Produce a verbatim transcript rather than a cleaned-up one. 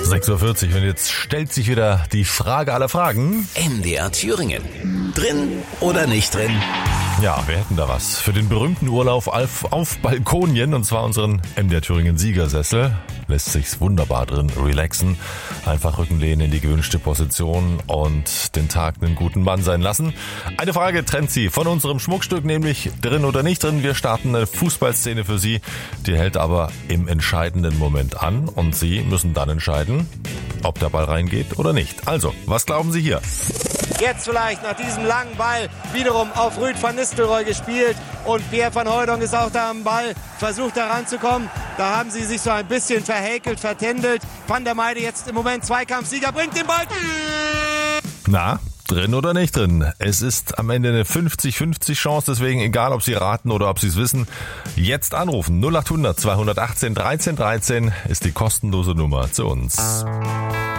sechs Uhr vierzig und jetzt stellt sich wieder die Frage aller Fragen. M D R Thüringen. Drin oder nicht drin? Ja, wir hätten da was für den berühmten Urlaub auf, auf Balkonien, und zwar unseren M D R Thüringen Siegersessel. Lässt sich's wunderbar drin relaxen. Einfach Rückenlehnen in die gewünschte Position und den Tag einen guten Mann sein lassen. Eine Frage trennt Sie von unserem Schmuckstück, nämlich drin oder nicht drin. Wir starten eine Fußballszene für Sie, die hält aber im entscheidenden Moment an und Sie müssen dann entscheiden, ob der Ball reingeht oder nicht. Also, was glauben Sie hier? Jetzt vielleicht nach diesem langen Ball wiederum auf Ruud van Nistelrooy gespielt und Pierre van Hooijdonk ist auch da am Ball, versucht da ranzukommen. Da haben sie sich so ein bisschen verhäkelt, vertändelt. Van der Meide jetzt im Moment Zweikampfsieger, bringt den Ball. Na, drin oder nicht drin? Es ist am Ende eine fünfzig fünfzig Chance, deswegen egal, ob Sie raten oder ob Sie es wissen, jetzt anrufen. null acht hundert zweihundertachtzehn dreizehn dreizehn ist die kostenlose Nummer zu uns.